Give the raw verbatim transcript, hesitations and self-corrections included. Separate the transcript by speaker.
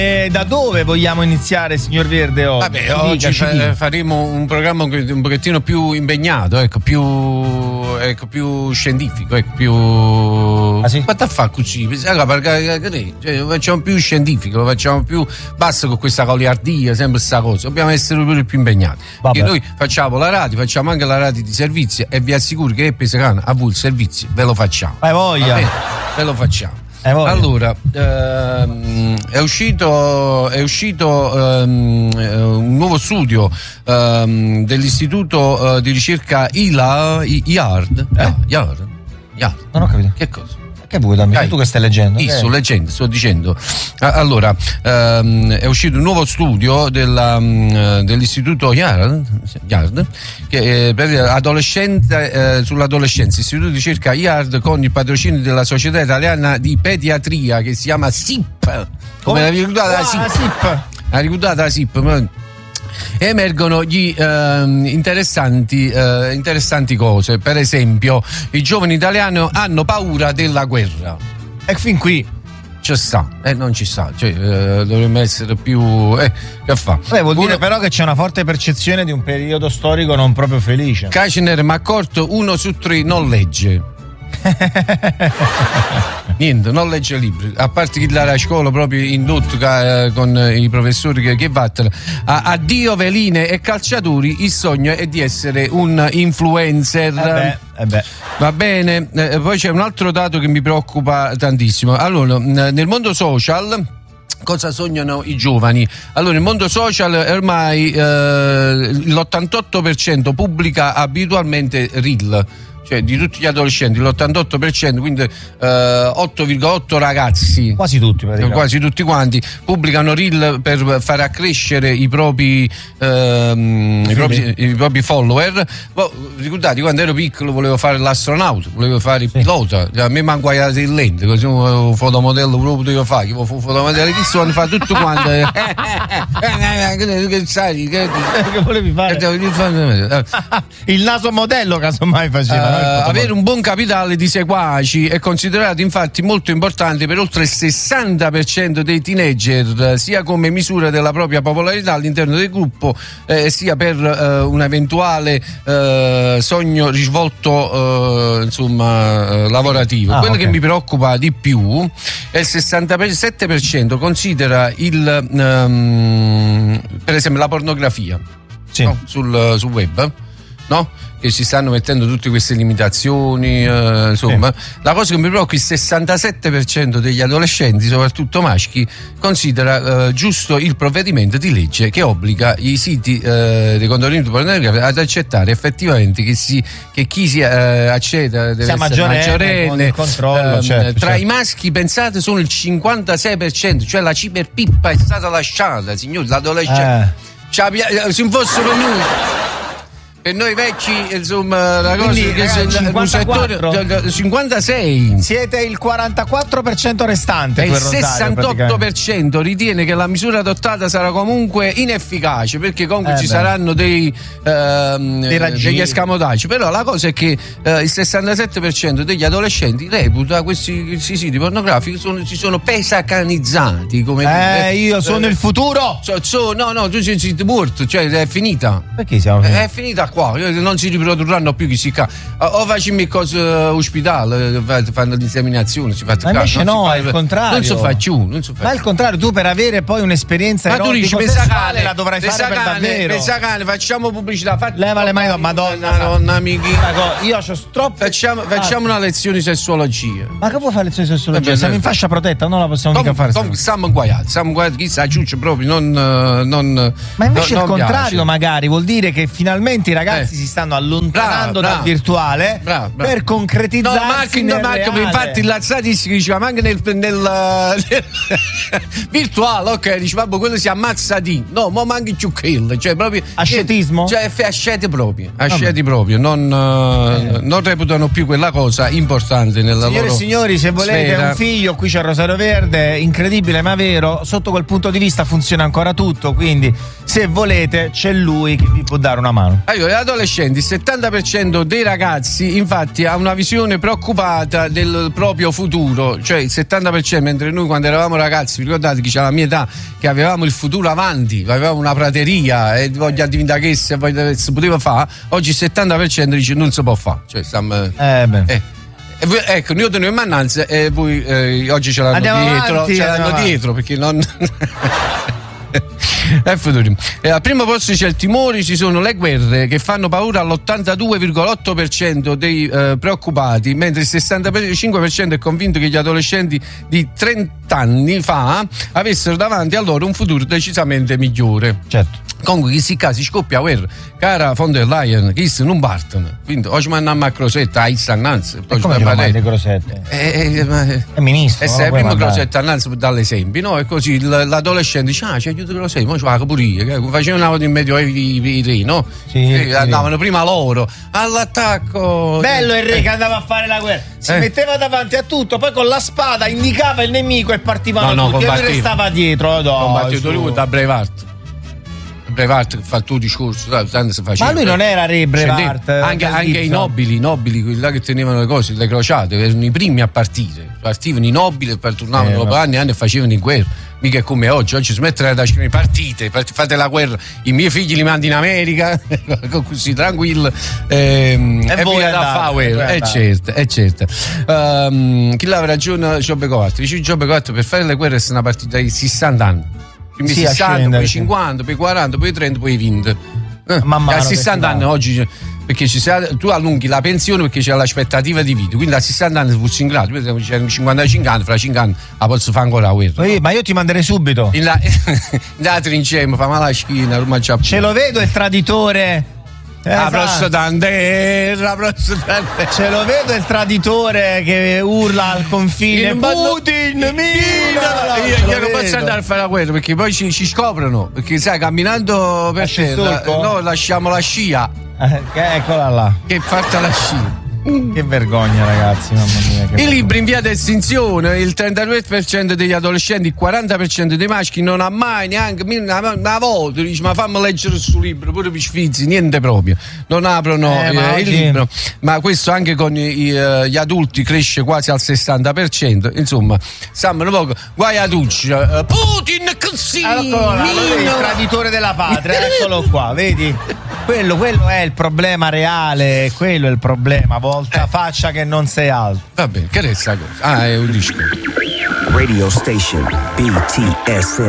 Speaker 1: E da dove vogliamo iniziare, signor Verde? Oggi?
Speaker 2: Vabbè,
Speaker 1: Ci
Speaker 2: oggi
Speaker 1: dica, ci
Speaker 2: fa-
Speaker 1: dica.
Speaker 2: faremo un programma un pochettino più impegnato, ecco, più, ecco, più scientifico, ecco, più.
Speaker 1: Ah, sì?
Speaker 2: Quanto fa così? Allora, perché, cioè, lo facciamo più scientifico, lo facciamo più. Basta con questa goliardia, sempre sta cosa. Dobbiamo essere pure più impegnati.
Speaker 1: Vabbè.
Speaker 2: Perché noi facciamo la radio, facciamo anche la radio di servizio e vi assicuro che Pesacana a voi il servizio ve lo facciamo.
Speaker 1: Hai voglia.
Speaker 2: Va bene? Ve lo facciamo.
Speaker 1: Hai voglia.
Speaker 2: Allora, ehm, è uscito, è uscito ehm, un nuovo studio ehm, dell'istituto eh, di ricerca I L A, I- IARD.
Speaker 1: Eh?
Speaker 2: No, IARD. IARD.
Speaker 1: Non ho capito.
Speaker 2: Che cosa?
Speaker 1: Che vuoi dammi?
Speaker 2: Dai.
Speaker 1: Tu che stai leggendo?
Speaker 2: Sì,
Speaker 1: Che-
Speaker 2: sto leggendo, sto dicendo. Ah, Allora, ehm, è uscito un nuovo studio della, mm, dell'istituto IARD, IARD che eh, per adolescente, eh, sull'adolescenza, istituto di ricerca IARD con il patrocinio della Società Italiana di Pediatria che si chiama S I P. Come la ricordate? La S I P.
Speaker 1: Ah, S I P.
Speaker 2: La ricordate la S I P? Ma- Emergono gli ehm, interessanti, eh, interessanti cose. Per esempio, i giovani italiani hanno paura della guerra.
Speaker 1: E fin qui.
Speaker 2: Ci sta, eh, non ci sta, cioè, eh, dovremmo essere più. Eh, che fa?
Speaker 1: Beh, vuol dire
Speaker 2: Uno-
Speaker 1: però che c'è una forte percezione di un periodo storico non proprio felice.
Speaker 2: Kachner mi ha accorto, uno su tre non legge. Niente, non legge libri, a parte chi dà a scuola proprio indotto ca- con i professori che, che vattano. A- Addio veline e calciatori, il sogno è di essere un influencer.
Speaker 1: Eh beh, eh beh.
Speaker 2: Va bene, eh, poi c'è un altro dato che mi preoccupa tantissimo. Allora, n- nel mondo social cosa sognano i giovani? Allora, il mondo social ormai eh, l'ottantotto per cento pubblica abitualmente reel. Cioè, di tutti gli adolescenti, l'ottantotto per cento, quindi eh, otto virgola otto ragazzi,
Speaker 1: Quasi tutti, praticamente.
Speaker 2: quasi tutti quanti, pubblicano reel per far accrescere i propri, ehm, i propri, i propri follower. Boh, ricordate, quando ero piccolo volevo fare l'astronauta, volevo fare il pilota, a me mi hanno guaiato il lente, così un fotomodello lo potevo fare, che fu fotomodello di sono fa tutto quanto. Che sai, che
Speaker 1: Che volevi fare? Il naso modello, casomai faceva. no? Il
Speaker 2: Eh,
Speaker 1: fotomodello.
Speaker 2: avere un buon capitale di seguaci è considerato infatti molto importante per oltre il sessanta per cento dei teenager, sia come misura della propria popolarità all'interno del gruppo, eh, sia per eh, un eventuale eh, sogno risvolto eh, insomma eh, lavorativo.
Speaker 1: Ah,
Speaker 2: Quello
Speaker 1: ok.
Speaker 2: che mi preoccupa di più è il sessantasette per cento considera il ehm, per esempio la pornografia,
Speaker 1: Sì.
Speaker 2: no? sul, sul web, no? Che si stanno mettendo tutte queste limitazioni, eh, insomma. La cosa che mi preoccupa è il sessantasette per cento degli adolescenti, soprattutto maschi, considera eh, giusto il provvedimento di legge che obbliga i siti eh, dei contenuti pornografici ad accettare effettivamente che, si, che chi si eh, acceda deve
Speaker 1: Sia
Speaker 2: essere
Speaker 1: maggiorenne,
Speaker 2: maggiorenne.
Speaker 1: con il controllo,
Speaker 2: Ehm,
Speaker 1: certo,
Speaker 2: tra
Speaker 1: certo.
Speaker 2: i maschi, pensate, sono il cinquantasei per cento, cioè la ciberpippa è stata lasciata, signori, l'adolescente.
Speaker 1: Eh.
Speaker 2: Cioè, abbia- se fossero noi, per noi vecchi, insomma, la cosa
Speaker 1: Quindi,
Speaker 2: che
Speaker 1: ragazzi,
Speaker 2: se- un
Speaker 1: cinquantaquattro.
Speaker 2: settore cinquantasei.
Speaker 1: Siete il quarantaquattro per cento restante.
Speaker 2: E il
Speaker 1: per Rosario,
Speaker 2: sessantotto per
Speaker 1: praticamente.
Speaker 2: cento ritiene che la misura adottata sarà comunque inefficace, perché comunque
Speaker 1: Eh
Speaker 2: ci
Speaker 1: beh.
Speaker 2: saranno dei, ehm,
Speaker 1: Dei raggiri.
Speaker 2: degli escamotaggi. Però la cosa è che eh, il sessantasette per cento degli adolescenti reputa questi, questi siti pornografici sono, si sono pesacanizzati. Come dire.
Speaker 1: Eh, io sono
Speaker 2: Eh,
Speaker 1: il futuro.
Speaker 2: so- so- no, no, tu sei, sei morto, cioè è finita.
Speaker 1: Perché siamo
Speaker 2: È finita qua, non si riprodurranno più chi si ca. O facciamo cosa ospedale, fanno l'inseminazione, si fa
Speaker 1: Ma invece no,
Speaker 2: fa-
Speaker 1: è il contrario.
Speaker 2: Non si fa più, non si fa
Speaker 1: Ma al
Speaker 2: più.
Speaker 1: contrario, tu per avere poi un'esperienza
Speaker 2: Ma tu dici, pensa
Speaker 1: erotico-sessuale
Speaker 2: cane,
Speaker 1: la dovrai
Speaker 2: pensa
Speaker 1: fare per
Speaker 2: cane,
Speaker 1: davvero.
Speaker 2: pensa cane, facciamo pubblicità. Fa-
Speaker 1: Leva le mani da Madonna.
Speaker 2: Madonna, amici.
Speaker 1: Io ho troppo.
Speaker 2: Facciamo, facciamo una lezione di sessuologia.
Speaker 1: Ma che puoi fare lezioni di sessuologia?
Speaker 2: Vabbè,
Speaker 1: Siamo in
Speaker 2: dai.
Speaker 1: fascia protetta, non la possiamo mica
Speaker 2: Comunque,
Speaker 1: fare.
Speaker 2: comunque stiamo inguaiati, stiamo inguaiati, chissà, ciuccio proprio, non, eh, non
Speaker 1: Ma invece
Speaker 2: non-
Speaker 1: il
Speaker 2: non
Speaker 1: contrario,
Speaker 2: piace.
Speaker 1: magari vuol dire che finalmente i ragazzi
Speaker 2: Eh.
Speaker 1: si stanno allontanando
Speaker 2: Bravo,
Speaker 1: dal
Speaker 2: bravo.
Speaker 1: virtuale
Speaker 2: Bravo, bravo.
Speaker 1: per
Speaker 2: No,
Speaker 1: concretizzarsi
Speaker 2: Marco,
Speaker 1: nel
Speaker 2: no, Marco,
Speaker 1: reale.
Speaker 2: infatti lazzatissimo diceva, ma anche nel, nel, nel virtuale, ok, dice, vabbè, quello si ammazza di, no, ma manchi più quello, cioè proprio
Speaker 1: Ascetismo?
Speaker 2: Cioè, f- asceti proprio, asceti proprio, non, eh, non reputano più quella cosa importante nella
Speaker 1: Signore e
Speaker 2: loro
Speaker 1: signori, se volete
Speaker 2: sfera.
Speaker 1: un figlio, qui c'è Rosario Verde, incredibile ma vero, sotto quel punto di vista funziona ancora tutto, quindi se volete c'è lui che vi può dare una mano.
Speaker 2: Ah, io gli adolescenti, il settanta per cento dei ragazzi infatti ha una visione preoccupata del proprio futuro, cioè il settanta per cento, mentre noi quando eravamo ragazzi, vi ricordate che c'era la mia età, che avevamo il futuro avanti, avevamo una prateria e voglia diventare che se si poteva fare, oggi il settanta per cento dice non si può fare, cioè stiamo,
Speaker 1: eh, beh.
Speaker 2: eh. Ecco, Newton e Mannanza e voi eh, oggi ce l'hanno
Speaker 1: andiamo
Speaker 2: dietro,
Speaker 1: avanti,
Speaker 2: ce l'hanno dietro perché non è futuro. E al primo posto c'è il timore, ci sono le guerre che fanno paura all'ottantadue virgola otto per cento dei eh, preoccupati, mentre il sessantacinque per cento è convinto che gli adolescenti di trenta anni fa avessero davanti a loro un futuro decisamente migliore.
Speaker 1: Certo.
Speaker 2: Comunque, in questi casi scoppia la guerra, cara von der Leyen, che non partono. Quindi oggi mandiamo a Crosetta, a Istananza.
Speaker 1: E come ci mandiamo a Crosetta?
Speaker 2: Eh, eh, ma,
Speaker 1: è ministro.
Speaker 2: E se è prima Crosetta annanzi per dare l'esempio, no? E così l'adolescente dice, ah, c'è aiuto Crosetta, ma ci va pure io. Facevano in medio i re, no?
Speaker 1: Sì,
Speaker 2: sì, andavano prima loro all'attacco.
Speaker 1: Bello il re che andava a fare la guerra, si
Speaker 2: eh.
Speaker 1: metteva davanti a tutto, poi con la spada indicava il nemico e partivano
Speaker 2: no, no,
Speaker 1: tutti, e lui restava dietro. No,
Speaker 2: combattuto lui da Brevard. Brevard che fa il tuo discorso, tanto si faceva.
Speaker 1: Ma lui non era re Brevard,
Speaker 2: anche, anche i nobili, i nobili, quelli là che tenevano le cose, le crociate, erano i primi a partire. Partivano i nobili e tornavano
Speaker 1: eh,
Speaker 2: dopo
Speaker 1: no.
Speaker 2: anni e anni e facevano in guerra. Mica è come oggi, oggi smettere da scrivere partite, fate la guerra, i miei figli li mandi in America, così tranquillo, ehm, e, e
Speaker 1: voi
Speaker 2: via da fare, è certo, è certo. Um, chi l'aveva ragione, Giobbe Coatti, dice Giobbe Coatti per fare le guerre è una partita di sessanta anni. Quindi sì, sessanta, scendere, poi cinquanta, poi quaranta, poi trenta, poi venti. Eh, a sessanta anni oggi, perché ci sia, tu allunghi la pensione perché c'è l'aspettativa di vita, quindi a sessanta anni fossi in grado, c'erano cinquantacinque anni, fra cinque anni la posso fare ancora la guerra.
Speaker 1: Ma io ti manderei subito.
Speaker 2: In la, in la trincea mi fa male la schiena,
Speaker 1: ce lo vedo il traditore.
Speaker 2: Eh, la prossima la prossima
Speaker 1: ce lo vedo il traditore che urla al confine Putin, mina,
Speaker 2: io, io non posso andare a fare la guerra perché poi ci, ci scoprono, perché sai camminando per terra noi lasciamo la scia,
Speaker 1: eh, eccola là
Speaker 2: che fatta la scia.
Speaker 1: Che vergogna, ragazzi, mamma mia.
Speaker 2: I libri in via d'estinzione, il trentadue per cento degli adolescenti, il quaranta per cento dei maschi non ha mai neanche una, una volta dice ma fammi leggere questo libro, pure per sfizi, niente proprio, non aprono
Speaker 1: eh,
Speaker 2: eh, il
Speaker 1: oggi...
Speaker 2: libro, ma questo anche con i, uh, gli adulti cresce quasi al sessanta per cento, insomma, stiamo un poco guai a duccia, uh, Putin così,
Speaker 1: allora, il traditore della patria, eccolo qua, vedi? Quello, quello è il problema reale, quello è il problema, volta faccia che non sei alto.
Speaker 2: Va bene, che resta cosa? Ah, è un disco.
Speaker 3: Radio Station B T S